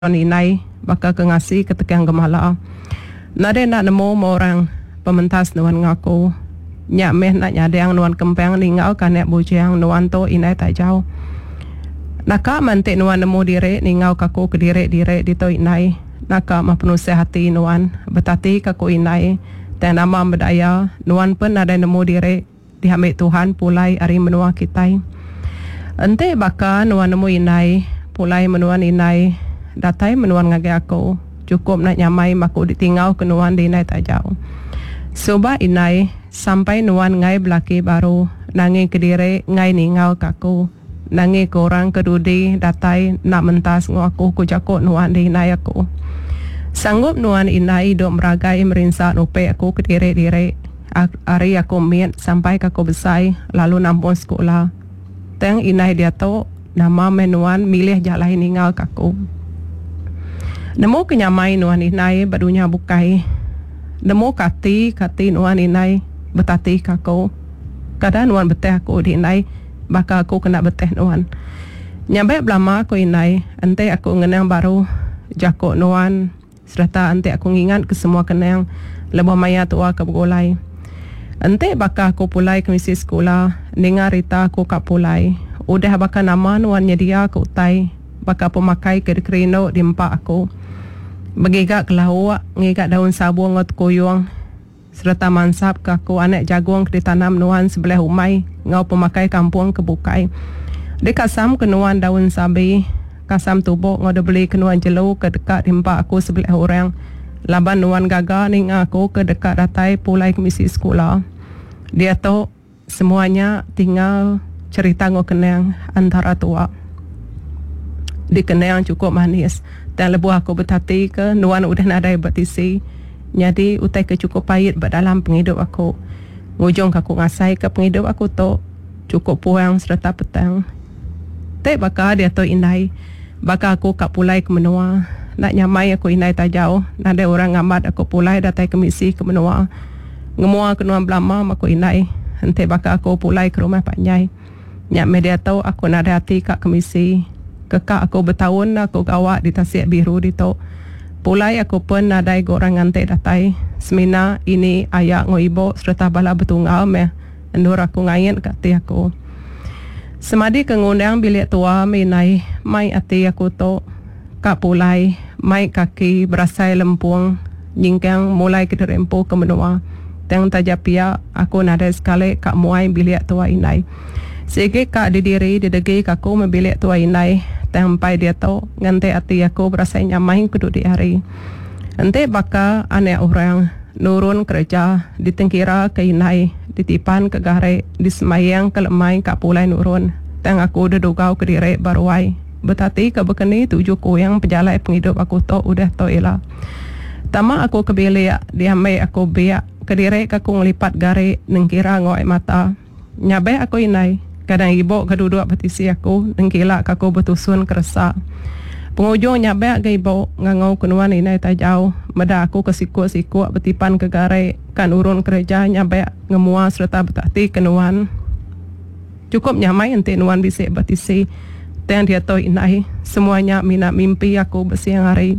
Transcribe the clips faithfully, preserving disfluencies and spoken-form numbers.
Ninai baka kengasi ketekan gemala. Nade nak nemu orang pementas nuan ngaku. Nyak meh nak nyadang nuan kempeng ningau kanek bujang nuan to inai tak jauh. Naka mantik nuan nemu dire ningau kaku ke dire dire di to inai. Naka mapenuh hati nuan betati kaku inai. Dan nama berdaya nuan pun ada nemu dire dihambil Tuhan pulai ari menua kitai. Ente baka nuan nemu inai pulai menuan inai. Datai menuan ngage aku cukup nak nyamai maku ditingau ke nuan di inai tak jauh. Soba inai sampai nuan ngai belaki baru nangi kediri ngai ningau kaku nangi korang kedudi datai nak mentas ngaku ku jakut nuan di inai aku. Sanggup nuan inai duk meragai merinsa nupe aku kediri diri ari aku miet sampai kaku besai lalu nampun sekolah. Teng inai dia tu nama menuan milih jalai ningau kaku. Nemu kenyamai nuan inai badunya bukai. Nemu kati kati nuan inai betati kaku. Kadang nuan beteh aku di inai baka aku kena beteh nuan. Nyampe belama aku inai ante aku ngenang baru jakuk nuan serta ante aku ngingat ke semua kenang lebih maya tua ke begolai. Ante baka aku pulai ke misi sekolah dengar rita aku kak pulai. Udah baka nama nuan nyedia aku utai baka pemakai ke kerino di empak aku. Begigak kelawak, ngigak daun sabu ngot kuyung serta mansap ke aku anak jagung ditanam nuan sebelah umai ngau pemakai kampung kebukai. Di kasam ke nuan daun sabi, kasam tubuk ngau beli ke nuan jelu ke dekat dimpak aku sebelah orang. Laban nuan gaga ning aku ke dekat datai pulai ke misi sekolah. Dia tu semuanya tinggal cerita ngau kenang antara tua. Di kenang cukup manis. Dan lebuh aku berhati ke nuan udah nadai bertisi. Jadi utai ke cukup pahit dalam penghidup aku. Ngujung aku ngasai ke penghidup aku tu cukup puang serta petang. Tak baka dia tu inai. Baka aku kak pulai ke menua. Nak nyamai aku inai tak jauh. Nada orang ngamat aku pulai datai ke misi ke menua. Ngemua ke nuan belama aku inai. Henti baka aku pulai ke rumah Pak Nyai. Nyak media tu aku nada hati kak ke misi. Kekak aku bertahun aku gawak di Tasik Biru di tok. Pulai aku pun nadai gorang ngantek datai. Semina ini ayak ngo ibu serta bala betunggal meh. Endur aku ngayen kat ti aku. Semadi kengundang bilik tua minai mai ati aku tok. Kak pulai mai kaki berasai lempung. Nyingkang mulai ke derempo ke menua. Teng tajapia aku nadai sekali kak muai bilik tua inai. Segi kak didiri didegi kaku membilik tua inai. Tempai dia tu ngante ati aku berasa nyamai keduk di hari. Ente baka anak orang nurun kerja ditengkira ke inai ditipan ke gare disemayang ke lemai kak pulai nurun. Teng aku dedugau ke diri baruai. Betati ke bekeni tujuh kuyang pejalai penghidup aku tu udah tu ila. Tama aku ke bilik diamai aku biak ke diri aku ngelipat gare nengkira ngoi mata. Nyabe aku inai. Kadang ibu keduduk petisi aku nengkila aku bertusun kerasa. Penghujung nyabek ke ibu ngangau kenuan inai tak jauh. Meda aku kesikut-sikut betipan ke garai kan urun kerja nyabek ngemua serta betati kenuan. Cukup nyamai ente nuan bisik betisi. Dan dia tahu inai semuanya minat mimpi aku bersiang hari.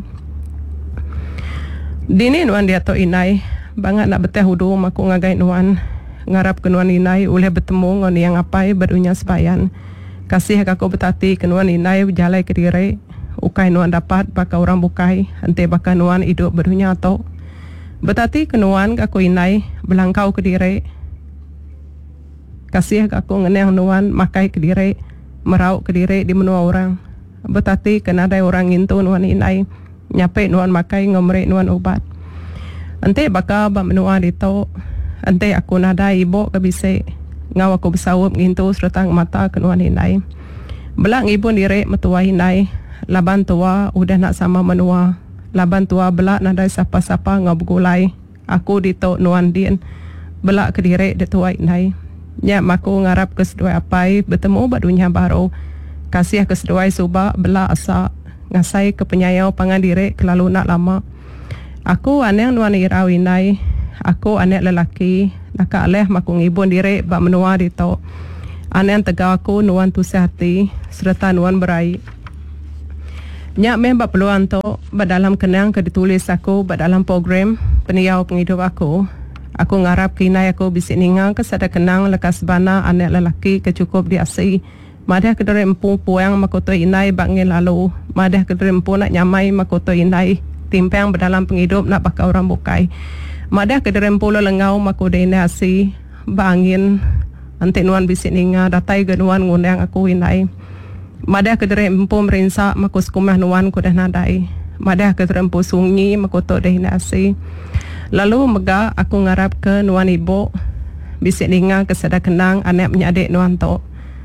Dini nuan dia tahu inai banget nak beteh hudu aku ngagai nuan. Ngarap kenuan inai boleh bertemu ngon yang apai barunya sebayan. Kasih aku betati kenuan inai berjalai ke diri. Ukai nuan dapat baka orang bukai. Ante baka nuan hidup barunya atau. Betati kenuan aku inai belangkau ke diri. Kasih aku ngenang nuan makai ke diri. Merau ke diri di menua orang. Betati kenada orang intu nuan inai. Nyape nuan makai ngomrek nuan ubat. Ante baka bak menua dito. Ante aku nada ibu ke bisik. Ngau aku bersawup ngintu serta mata kenuan inai. Belak ibu diri metua inai. Laban tua udah nak sama menua. Laban tua belak nada siapa-siapa ngau bergulai. Aku ditok nuan din. Belak ke diri di tua inai. Nyak maku ngarap ke seduai apai. Bertemu badunya baru. Kasih ke seduai subak belak asak. Ngasai ke penyayau pangan diri kelalu nak lama. Aku aneng nuan irau inai. Aku anak lelaki, nak aleh makung ibu diri bak menua di tok. Anak tegak aku nuan tu sehati serta nuan berai. Nyak memang peluang tu dalam kenang ke ditulis aku dalam program peniau penghidup aku. Aku ngarap kinai aku bisik ningang ke sada kenang lekas bana anak lelaki kecukup di asi. Madah kedere empu puang makoto inai bangin lalu. Madah kedere empu nak nyamai makoto inai timpang dalam penghidup nak bakal orang bukai. Madah kedere empu lo lengau makoto inai asi bangin ante nuan bisik ninga datai genuan ngundang aku inai. Madah kedere empu merinsak makus kumah nuan ku dah nadai. Madah kedere empu sungi makoto dah inai asi. Lalu mega aku ngarap ke nuan ibu bisik ninga kesada kenang anak menyadik nuan to.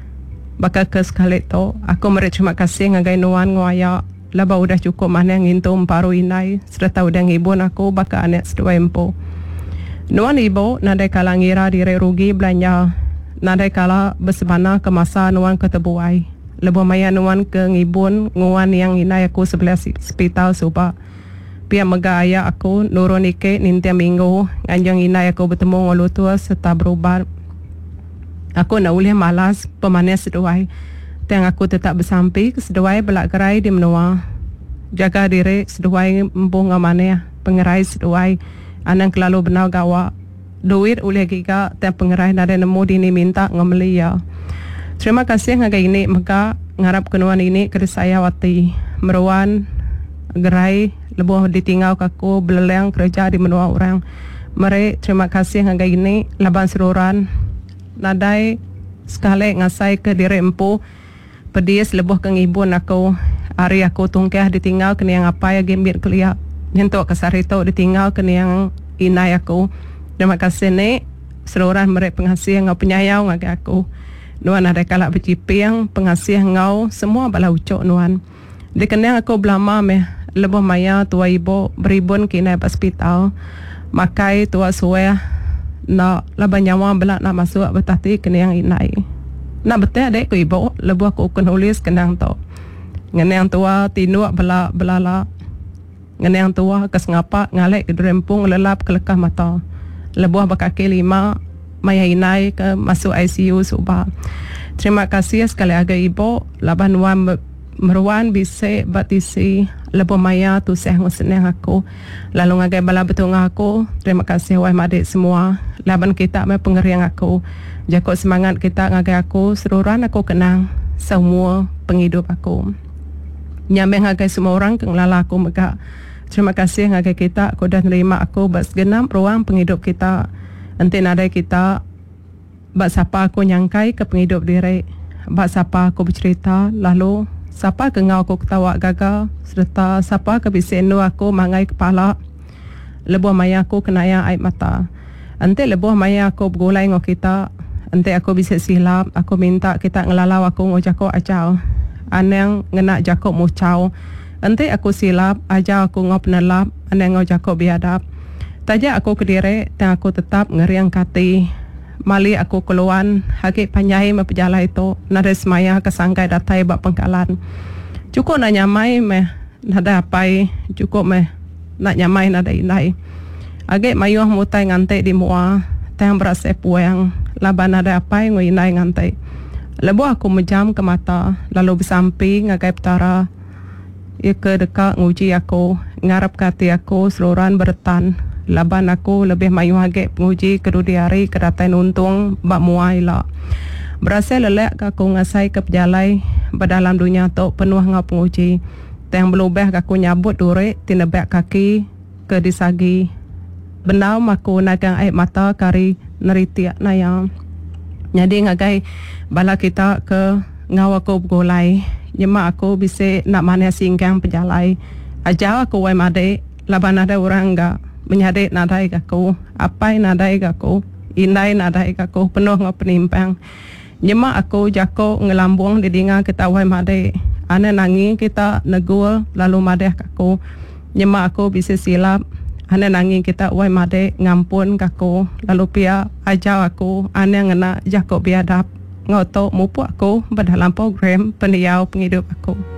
Bakal ke sekali to aku meri terima kasih ngagai nuan nguaya laba udah cukup mana ngintum paru inai serta udah ngibun aku bakal anak sedua empu. Nuan ibu nadai kala ngira diri rugi belanja nadai kala bersebana ke masa nuan ketebuai. Lebo maya nuan ke ngibun nguan yang inai aku sebelah hospital suba. Pia mega ayah aku nurun ike nintia minggu nganjang inai aku bertemu ngolu tua serta berubat. Aku nak ulih malas pemanis seduai. Teng aku tetap bersampi ke seduai belak gerai di menua. Jaga diri seduai empung ngamane pengerai seduai. Anang kelalu benau gawa. Duit ulih giga teng pengerai nada nemu dini minta ngameli ya. Terima kasih ngagai ini maka ngarap kenuan ini ke saya wati meruan gerai lebuh ditinggal kaku beleleng kerja di menua orang. Mari terima kasih ngagai ini laban seruran nadai sekali ngasai ke diri empu pedis lebuh ke ngibun aku hari aku tungkah ditinggal kena yang apa ya gembir kelia nyentuk kesarito ditinggal kena yang inai aku. Terima kasih ni seluruh mereka pengasih ngau penyayau ngau aku. Nuan ada kalak berciping pengasih ngau semua bala ucok nuan. Dikenang aku belama meh lebuh maya tua ibu beribun kena hospital makai tua suwe na laba nyawa belak nak masuk betati kena yang inai. Nak betul adek ku ibu lebuh aku nulis kenang to. Ngenang tua tinuak bela belala. Ngenang tua kes ngapa ngalek ke rempung lelap kelekah mata. Lebuh bakaki lima maya inai ke masuk I C U suba. Terima kasih sekali aga ibu laban wan meruan bisa batisi lebuh maya tu seh nguseneng aku. Lalu ngagai bala betul aku. Terima kasih wahai madik semua. Laban kita me pengeriang aku. Jakut semangat kita ngagai aku seruran aku kenang semua penghidup aku. Nyambeng ngagai semua orang kenglala aku mega. Terima kasih ngagai kita aku dah nerima aku bas genap ruang penghidup kita. Nanti nadai kita bak siapa aku nyangkai ke penghidup diri. Bak siapa aku bercerita lalu siapa ke ngau aku ketawa gagal serta siapa ke bisenu aku mangai kepala. Lebuh maya aku kena yang air mata. Ante lebuh maya aku bergulai ngau kita. Ante aku bisa silap. Aku minta kita ngelalau aku ngau jakok acau. Anang ngena jakok mucau. Ante aku silap. Ajar aku ngau penelap. Anang ngau jakok biadab. Tajak aku ke diri dan aku tetap ngeriang kati. Mali aku keluan haki panjai mempejala itu. Nada semaya kesangkai datai bak pengkalan. Cukup nak nyamai meh. Nada apai. Cukup meh. Nak nyamai nada inai. Agak mayuh mutai ngantai di mua. Tang berasa puang. Laban nada apai ngui inai ngantai. Lebu aku menjam ke mata. Lalu bersampi ngagai petara. Ia ke dekat nguji aku. Ngarap kati aku seluruhan beretan. Laban aku lebih mayu agak penguji kedua hari kedatain untung bak muai lah. Berasa lelak aku ngasai ke pejalai berdalam dunia tu penuh ngau penguji. Tang belubeh aku nyabut durik tinebak kaki ke disagi. Benau aku nagang air mata kari neritiak nayang. Jadi ngagai bala kita ke ngau aku bergolai. Nyemak aku bisa nak mana singgang pejalai. Ajar aku wai made laban ada orang enggak menyadik nadai aku, apai nadai aku, indai nadai aku, penuh ngau penimpang. Nyemak aku jako ngelambung di dinga kita wai made. Ane nangi kita negul lalu made aku. Nyemak aku bisa silap. Ane nangi kita wai made ngampun aku lalu pia ajar aku ane ngena jako biadab. Ngau to mupu aku berdalam program pendiau penghidup aku.